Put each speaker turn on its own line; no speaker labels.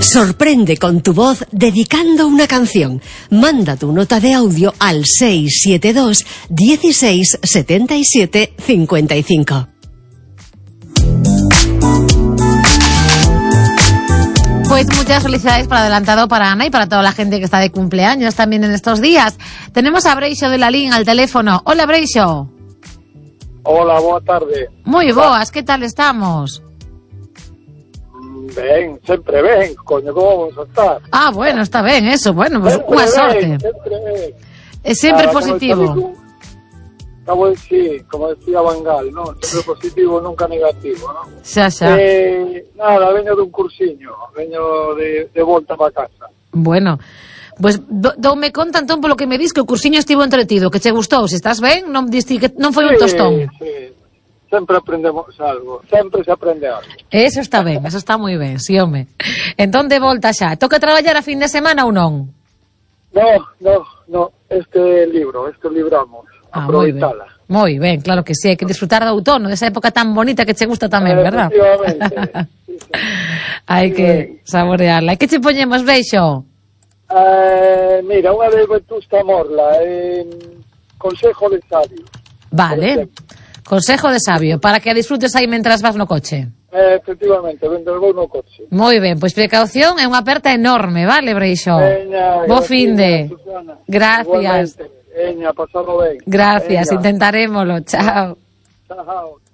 Sorprende con tu voz dedicando una canción. Manda tu nota de audio al 672 16 77 55.
Pues muchas felicidades por adelantado para Ana y para toda la gente que está de cumpleaños también en estos días. Tenemos a Breixo de la Lín al teléfono. Hola, Breixo.
Hola, boa tarde.
Moi boas, que tal estamos?
Ben, sempre ben, coño, como vamos a estar?
Ah, bueno, está ben, eso, bueno, pues unha sorte.
Sempre ben.
É sempre positivo.
Sí, como decía Van Gaal, ¿no? Sempre positivo, nunca negativo, ¿no?
Xa.
Nada, veño dun cursiño, veño de volta para casa.
Bueno, pues doume conta entón polo que me dis que o cursiño estivo entretido, que che gustou, se estás ben, non diste que non foi un tostón.
Sí, sempre aprendemos algo, sempre se aprende algo.
Eso está ben, eso está moi ben, sí, home. Entón de volta xa, toca traballar a fin de semana ou non?
No, este libramos. Aproveitala.
Moi ben, claro que sí, hai que disfrutar do outono, desa época tan bonita que che gusta tamén, verdad?
Efectivamente. Sí.
Hai que saborearla. E que che poñemos, Breixo?
Mira, unha de Vetusta Morla, Consejo de Sabio.
Vale, Consejo de Sabio, para que a disfrutes aí mentras vas no coche.
Efectivamente, vendo vou no coche.
Moi ben, pois precaución e unha aperta enorme, vale, Breixo? Bo finde. Gracias.
Veña, pasado ben.
Gracias, intentaremoslo. Chao.
Chao.